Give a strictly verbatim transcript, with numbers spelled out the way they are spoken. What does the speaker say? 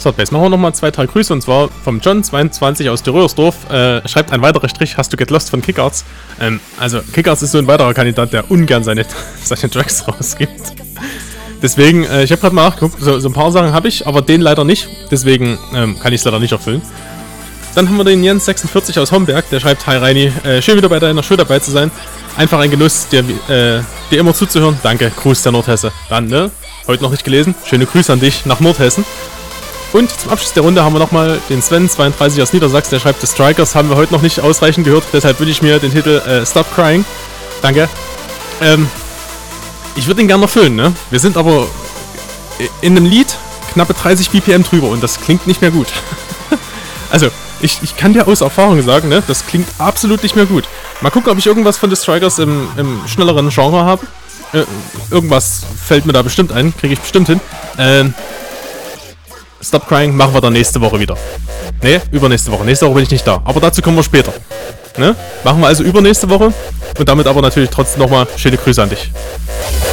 Swordbase. Machen wir nochmal zwei, drei Grüße und zwar vom John zweiundzwanzig aus Dürrersdorf. Äh, schreibt ein weiterer Strich, hast du Get Lost von Kickarts. Ähm, also Kickarts ist so ein weiterer Kandidat, der ungern seine, seine Tracks rausgibt. Deswegen, äh, ich habe gerade mal nachgeguckt, so, so ein paar Sachen habe ich, aber den leider nicht. Deswegen ähm, kann ich es leider nicht erfüllen. Dann haben wir den Jens sechsundvierzig aus Homberg, der schreibt, hi Reini, äh, schön wieder bei deiner Show dabei zu sein. Einfach ein Genuss, dir, äh, dir immer zuzuhören. Danke, Gruß der Nordhesse. Dann, ne? Heute noch nicht gelesen. Schöne Grüße an dich nach Nordhessen. Und zum Abschluss der Runde haben wir nochmal den Sven zweiunddreißig aus Niedersachsen, der schreibt, The Strikers haben wir heute noch nicht ausreichend gehört, deshalb würde ich mir den Titel äh, Stop Crying. Danke. Ähm, ich würde ihn gerne erfüllen, ne? Wir sind aber in einem Lied knappe dreißig B P M drüber und das klingt nicht mehr gut. Also, ich, ich kann dir aus Erfahrung sagen, ne? Das klingt absolut nicht mehr gut. Mal gucken, ob ich irgendwas von The Strikers im, im schnelleren Genre habe. Äh, irgendwas fällt mir da bestimmt ein, kriege ich bestimmt hin. Ähm, Stop Crying machen wir dann nächste Woche wieder. Ne, übernächste Woche. Nächste Woche bin ich nicht da. Aber dazu kommen wir später. Ne? Machen wir also übernächste Woche. Und damit aber natürlich trotzdem nochmal schöne Grüße an dich.